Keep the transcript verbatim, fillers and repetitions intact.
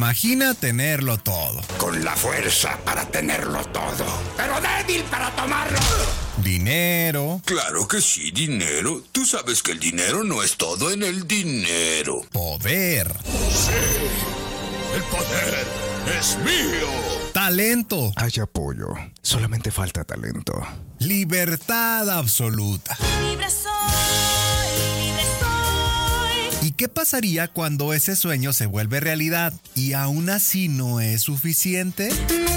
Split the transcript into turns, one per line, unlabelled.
imagina tenerlo todo.
Con la fuerza para tenerlo todo, pero débil para tomarlo.
Dinero.
Claro que sí, dinero. Tú sabes que el dinero no es todo en el dinero.
Poder.
Sí, el poder es mío.
Talento.
Hay apoyo. Solamente falta talento.
Libertad absoluta.
Libre soy, libre soy.
¿Y qué pasaría cuando ese sueño se vuelve realidad y aún así no es suficiente?
No